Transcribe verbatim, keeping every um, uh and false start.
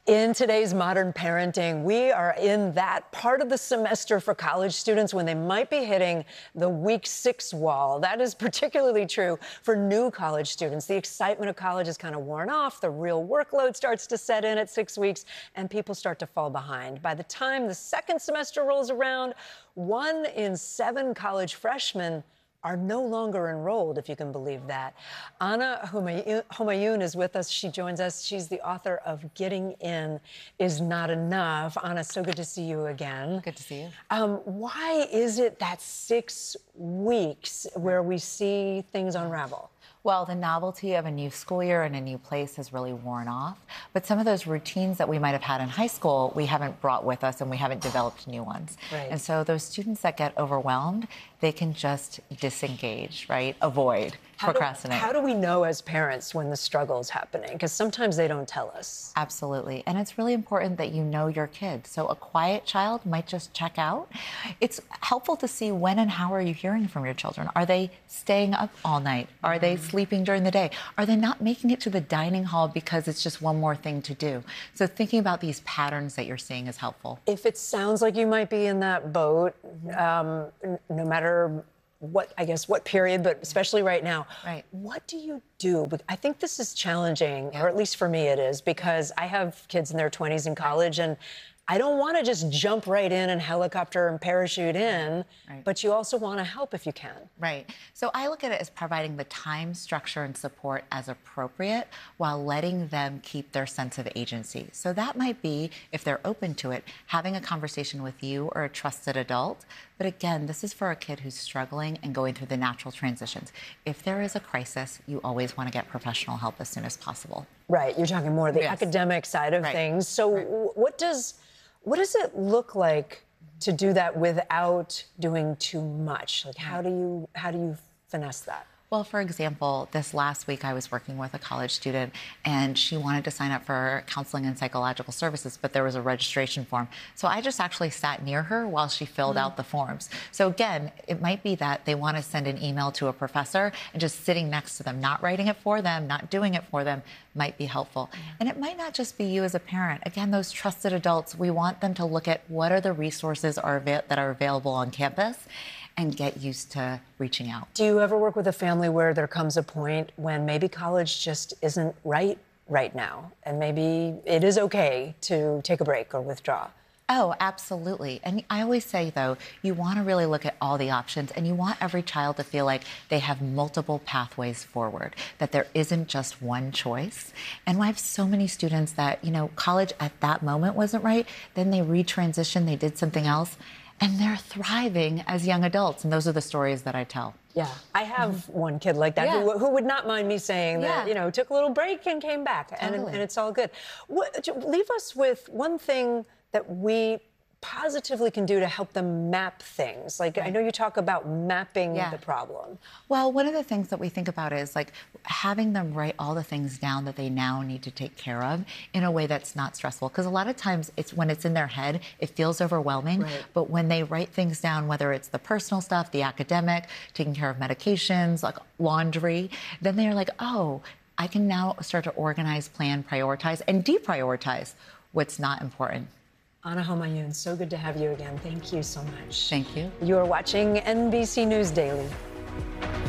In today's modern parenting, we are in that part of the semester for college students when they might be hitting the week six wall. That is particularly true for new college students. The excitement of college is kind of worn off. The real workload starts to set in at six weeks, and people start to fall behind. By the time the second semester rolls around, one in seven college freshmen are no longer enrolled, if you can believe that. Anna Homayoun is with us. She joins us. She's the author of Getting In Is Not Enough. Anna, so good to see you again. Good to see you. Um, why is it that six weeks where we see things unravel? Well, the novelty of a new school year and a new place has really worn off. But some of those routines that we might have had in high school, we haven't brought with us and we haven't developed new ones. Right. And so those students that get overwhelmed, they can just disengage, right? Avoid, how procrastinate. Do, how do we know as parents when the struggle is happening? Because sometimes they don't tell us. Absolutely. And it's really important that you know your kid. So a quiet child might just check out. It's helpful to see when and how are you hearing from your children. Are they staying up all night? Are they sleeping during the day? Are they not making it to the dining hall because it's just one more thing to do? So thinking about these patterns that you're seeing is helpful. If it sounds like you might be in that boat, um, no matter what, I guess, what period, but especially right now, right. What do you do? I think this is challenging, yep. or at least for me it is, because I have kids in their twenties in college, and I don't want to just jump right in and helicopter and parachute in, right. But you also want to help if you can. Right. So I look at it as providing the time, structure, and support as appropriate while letting them keep their sense of agency. So that might be, if they're open to it, having a conversation with you or a trusted adult. But again, this is for a kid who's struggling and going through the natural transitions. If there is a crisis, you always want to get professional help as soon as possible. Right. You're talking more the yes. academic side of right. things. So right. what does... What does it look like to do that without doing too much? Like, how do you how do you finesse that? Well, for example, this last week I was working with a college student and she wanted to sign up for counseling and psychological services, but there was a registration form. So I just actually sat near her while she filled mm. out the forms. So again, it might be that they want to send an email to a professor, and just sitting next to them, not writing it for them, not doing it for them, might be helpful. Mm. And it might not just be you as a parent. Again, those trusted adults, we want them to look at what are the resources are that are available on campus and get used to reaching out. Do you ever work with a family where there comes a point when maybe college just isn't right right now, and maybe it is okay to take a break or withdraw? Oh, absolutely. And I always say, though, you want to really look at all the options, and you want every child to feel like they have multiple pathways forward, that there isn't just one choice. And I have so many students that, you know, college at that moment wasn't right, then they retransitioned, they did something else, and they're thriving as young adults. And those are the stories that I tell. Yeah, I have mm-hmm. one kid like that yeah. who, who would not mind me saying that, yeah. you know, took a little break and came back, Totally. and, and it's all good. What, leave us with one thing that we positively can do to help them map things. Like, right. I know you talk about mapping yeah. the problem. Well, one of the things that we think about is like having them write all the things down that they now need to take care of in a way that's not stressful. Because a lot of times it's when it's in their head, it feels overwhelming. Right. But when they write things down, whether it's the personal stuff, the academic, taking care of medications, like laundry, then they're like, oh, I can now start to organize, plan, prioritize, and deprioritize what's not important. Anna Homayoun, so good to have you again. Thank you so much. Thank you. You are watching N B C News Daily.